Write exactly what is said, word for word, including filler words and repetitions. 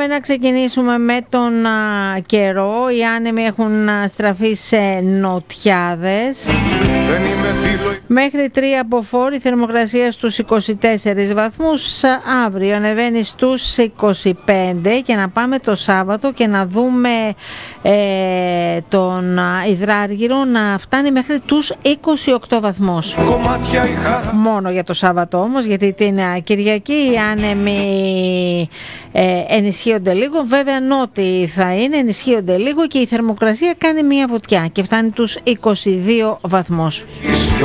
να ξεκινήσουμε με τον α, καιρό. Οι άνεμοι έχουν α, στραφεί σε νοτιάδες. Δεν είμαι φίλο... Μέχρι τρία από φόρ, θερμοκρασία στους είκοσι τέσσερις βαθμούς. Αύριο ανεβαίνει στους είκοσι πέντε και να πάμε το Σάββατο και να δούμε ε, τον Υδράργυρο να φτάνει μέχρι τους είκοσι οκτώ βαθμούς. Μόνο για το Σάββατο όμως, γιατί την Κυριακή οι άνεμοι ε, ενισχύονται λίγο. Βέβαια νότιοι θα είναι, ενισχύονται λίγο και η θερμοκρασία κάνει μια βουτιά και φτάνει τους είκοσι δύο βαθμούς.